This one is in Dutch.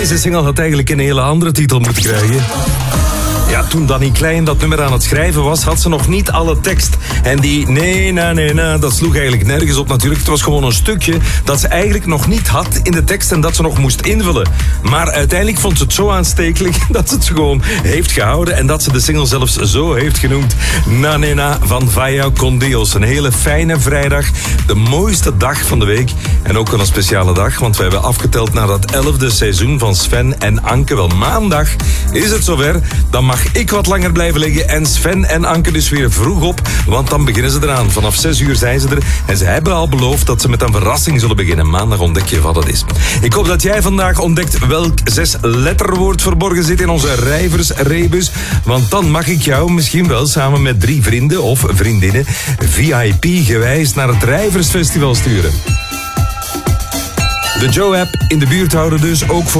Deze single had eigenlijk een hele andere titel moeten krijgen. Ja, toen Danny Klein dat nummer aan het schrijven was, had ze nog niet alle tekst. En die nee, dat sloeg eigenlijk nergens op natuurlijk. Het was gewoon een stukje dat ze eigenlijk nog niet had in de tekst en dat ze nog moest invullen. Maar uiteindelijk vond ze het zo aanstekelijk dat ze het gewoon heeft gehouden en dat ze de single zelfs zo heeft genoemd. Na Nena van Vaya con Dios. Een hele fijne vrijdag. De mooiste dag van de week. En ook wel een speciale dag, want we hebben afgeteld naar dat 11e seizoen van Sven en Anke. Wel, maandag is het zover. Dan mag ik wat langer blijven liggen en Sven en Anke dus weer vroeg op, want dan beginnen ze eraan. Vanaf 6 uur zijn ze er en ze hebben al beloofd dat ze met een verrassing zullen beginnen. Maandag ontdek je wat het is. Ik hoop dat jij vandaag ontdekt welk 6-letterwoord verborgen zit in onze Rijvers-rebus, want dan mag ik jou misschien wel samen met 3 vrienden of vriendinnen VIP-gewijs naar het Rijversfestival sturen. De Joe-app in de buurt houden dus ook voor